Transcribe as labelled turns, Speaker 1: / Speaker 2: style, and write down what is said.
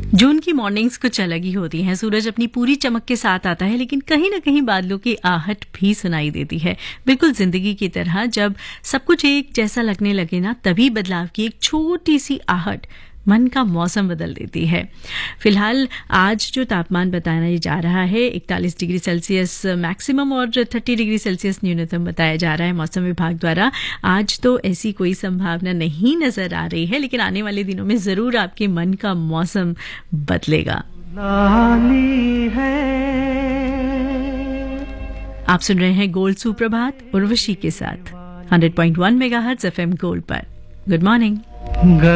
Speaker 1: जून की मॉर्निंग्स कुछ अलग ही होती हैं। सूरज अपनी पूरी चमक के साथ आता है, लेकिन कहीं ना कहीं बादलों की आहट भी सुनाई देती है। बिल्कुल जिंदगी की तरह जब सब कुछ एक जैसा लगने लगे ना, तभी बदलाव की एक छोटी सी आहट मन का मौसम बदल देती है। फिलहाल आज जो तापमान बताया जा रहा है 41 डिग्री सेल्सियस मैक्सिमम और 30 डिग्री सेल्सियस न्यूनतम बताया जा रहा है मौसम विभाग द्वारा। आज तो ऐसी कोई संभावना नहीं नजर आ रही है, लेकिन आने वाले दिनों में जरूर आपके मन का मौसम बदलेगा। आप सुन रहे हैं गोल्ड सुप्रभात उर्वशी के साथ 100.1 मेगाहर्ट्ज एफएम गोल्ड पर। Good morning.